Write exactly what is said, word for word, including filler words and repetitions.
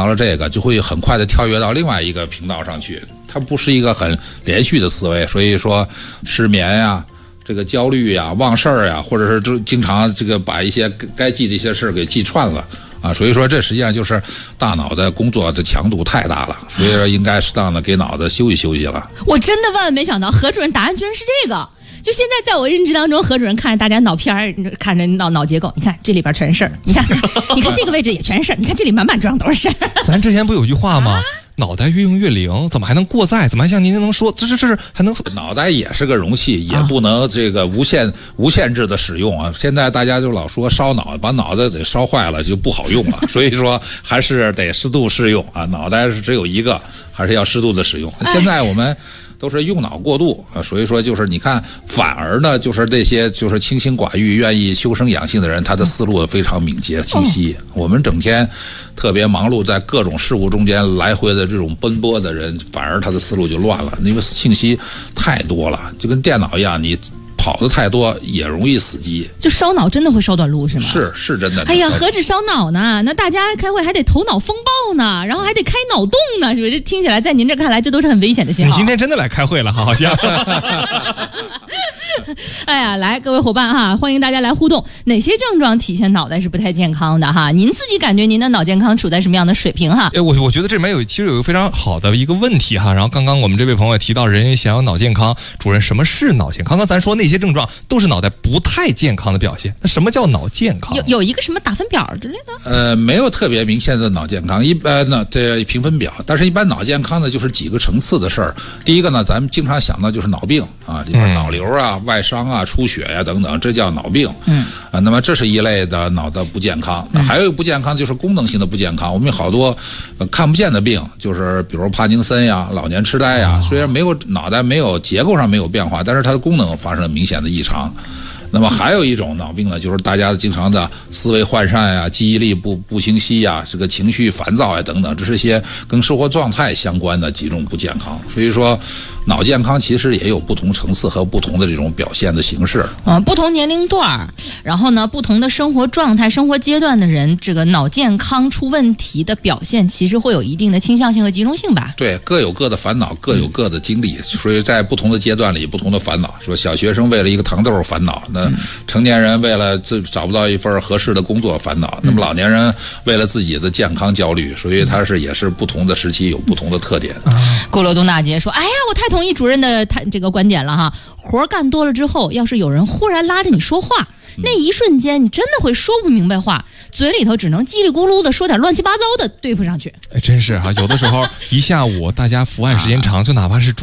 到了这个，就会很快的跳跃到另外一个频道上去，它不是一个很连续的思维，所以说失眠呀、这个焦虑呀、忘事儿呀，或者是就经常这个把一些该记的一些事儿给记串了啊，所以说这实际上就是大脑的工作的强度太大了，所以说应该适当的给脑子休息休息了。 我真的万万没想到，何主任答案居然是这个。就现在在我认知当中，何主任看着大家脑片儿，看着脑脑结构，你看这里边全是事儿，你看，你看这个位置也全是事儿，你看这里满满装都是事儿。 咱之前不有句话吗？啊，脑袋越用越灵，怎么还能过载？怎么还像您能说这这这还能？ 脑袋也是个容器，也不能这个无限、啊、无限制的使用啊。现在大家就老说烧脑，把脑袋给烧坏了就不好用了，所以说还是得适度适用啊。脑袋是只有一个，还是要适度的使用。现在我们都是用脑过度啊，所以说就是你看，反而呢，就是这些就是清心寡欲、愿意修身养性的人，他的思路非常敏捷清晰。哦、我们整天特别忙碌，在各种事物中间来回的这种奔波的人，反而他的思路就乱了，因为信息太多了，就跟电脑一样，你跑的太多也容易死机， 就烧脑真的会烧短路是吗？ 是是真的。 哎呀，何止烧脑呢？那大家开会还得头脑风暴呢，然后还得开脑洞呢，是不是？这听起来在您这看来，这都是很危险的信号。 你今天真的来开会了，好像。 哎呀，来各位伙伴哈，欢迎大家来互动。哪些症状体现脑袋是不太健康的哈？您自己感觉您的脑健康处在什么样的水平哈？ 哎，我我觉得这里面有其实有一个非常好的一个问题哈。然后刚刚我们这位朋友也提到，人想要脑健康，主任什么是脑健康？刚刚咱说那些症状都是脑袋不太健康的表现，那什么叫脑健康？ 有有一个什么打分表之类的？ 呃，没有特别明显的脑健康，一般呢这评分表，但是一般脑健康呢就是几个层次的事儿。第一个呢，咱们经常想到就是脑病啊，里边脑瘤啊、嗯、外伤啊、出血呀、啊、等等，这叫脑病。嗯啊，那么这是一类的脑的不健康。那还有一个不健康就是功能性的不健康。我们有好多、呃、看不见的病，就是比如帕金森呀、老年痴呆呀，虽然没有脑袋没有结构上没有变化，但是它的功能发生了明显的异常。那么还有一种脑病呢，就是大家经常的思维涣散呀、记忆力不不清晰呀、这个情绪烦躁呀等等，这是些跟生活状态相关的几种不健康。所以说，脑健康其实也有不同层次和不同的这种表现的形式。 啊，不同年龄段，然后呢，不同的生活状态、生活阶段的人，这个脑健康出问题的表现，其实会有一定的倾向性和集中性吧？ 对，各有各的烦恼，各有各的经历，所以在不同的阶段里，不同的烦恼。说小学生为了一个糖豆烦恼，那成年人为了这找不到一份合适的工作烦恼，那么老年人为了自己的健康焦虑，所以他是也是不同的时期有不同的特点。 郭罗东大姐说：“哎呀，我太同意主任的他这个观点了哈！活干多了之后，要是有人忽然拉着你说话，那一瞬间你真的会说不明白话，嘴里头只能叽里咕噜的说点乱七八糟的对付上去。” 哎，真是哈、啊，有的时候一下午大家伏案时间长，就哪怕是